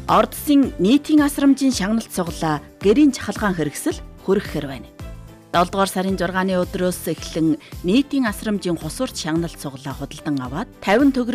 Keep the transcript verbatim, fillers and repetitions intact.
Ордсын нийтийн асрамжийн шагналт суглаа гэрийн чахалгаан хэрэгсэл хүргэхээр байна. долдугаар сарын зургааны өдрөөс эхлэн нийтийн асрамжийн хусурч шагналт суглаа худалдан аваад тавин төгрөг